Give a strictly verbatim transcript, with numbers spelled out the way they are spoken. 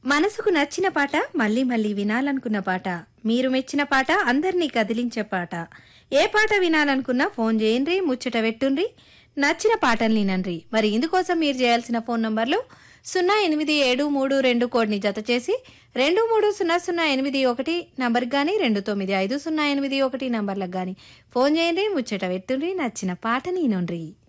మనసుకు నచ్చిన పాట మళ్ళీ మళ్ళీ వినాలనుకున్న పాట మీరు మెచ్చిన పాట అందరినీ కదిలించే పాట ఏ పాట వినాలనుకున్నా ఫోన్ చేయండి ముచ్చట పెట్టుండ్రి నచ్చిన పాటలు వినండి. మరి ఇందుకోసం మీరు చేయాల్సిన ఫోన్ నంబర్లు సున్నా ఎనిమిది ఏడు మూడు రెండు కోడ్ని జత చేసి రెండు మూడు సున్నా సున్నా ఎనిమిది ఒకటి నంబర్కి కానీ రెండు తొమ్మిది ఐదు సున్నా ఎనిమిది ఒకటి నంబర్లకు కానీ ఫోన్ చేయండి ముచ్చట పెట్టుండ్రి నచ్చిన పాటని వినండి.